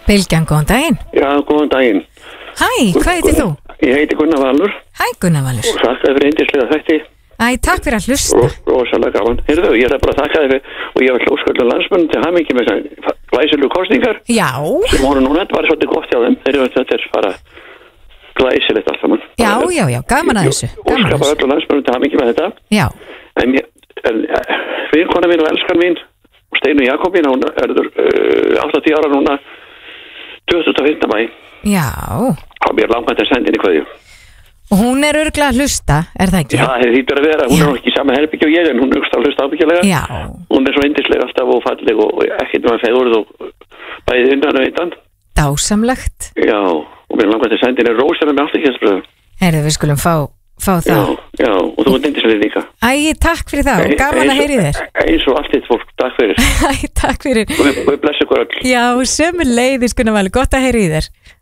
Bylgjan, góðan daginn. Já, góðan daginn. Hæ, hvað heitir þú? Ég heiti Gunnar Valur. Hæ, Gunnar Valur. Og þakka þér fyrir yndislega þætti. Æ, takk fyrir að hlusta. Rosalega gaman. Heyrðu, ég ætla bara að þakka þér fyrir, og ég var ósköldlega landsmönnum til hamingi með þessar glæsilegu kosningar. Já. Sem voru núna, þetta var svolítið gott hjá þeim. Þetta er bara glæsilegt allt saman. Já, gaman að þessu. Óskar bara öllu landsmönnum til hamingi með þetta. Já. En vinkona mín og elskar mín, Steinu Jakobín, hún er 80 ára núna 25. maí. Já. Og mér langar til að senda henni kveðju. Og hún er örugglega að hlusta, er það ekki? Já, það þýttur að vera, hún er ekki sama herbyggja og ég, en hún er að hlusta ábyggilega. Já. Hún er svo yndislega alltaf og falleg og ekkert með fegur og bæðið undan og undan. Dásamlegt. Já, og mér langar til að senda henni rósina með afturkjæðsbröðum. Herðu, við skulum fá það. Já, og þú ert yndislega líka. Æ, takk fyrir það og gaman að heyri þér. Eins og allt þitt fólk, takk fyrir. Æ, takk fyrir. Og við blessa ykkur öll. Já, sömuleiðis, Gunnar Valur, gott að heyri þér.